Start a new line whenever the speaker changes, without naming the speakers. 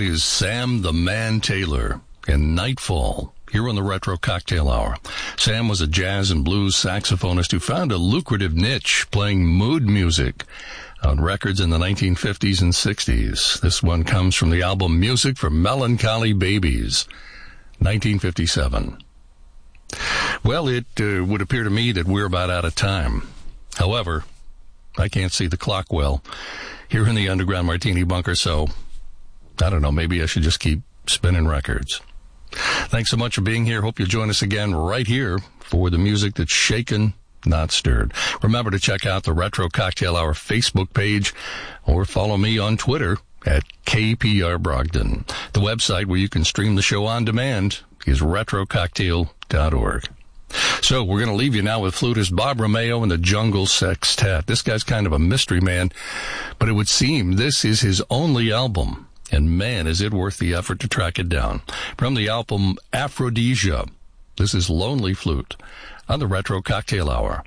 is Sam the Man Taylor in Nightfall, here on the Retro Cocktail Hour. Sam was a jazz and blues saxophonist who found a lucrative niche playing mood music on records in the 1950s and 60s. This one comes from the album Music for Melancholy Babies, 1957. Well, it would appear to me that we're about out of time. However, I can't see the clock well here in the Underground Martini Bunker, so I don't know, maybe I should just keep spinning records. Thanks so much for being here. Hope you'll join us again right here for the music that's shaken, not stirred. Remember to check out the Retro Cocktail Hour Facebook page or follow me on Twitter at KPR Brogdon. The website where you can stream the show on demand is retrococktail.org. So we're going to leave you now with flutist Bob Romeo and the Jungle Sextet. This guy's kind of a mystery man, but it would seem this is his only album. And man, is it worth the effort to track it down. From the album Aphrodisia, this is Lonely Flute on the Retro Cocktail Hour.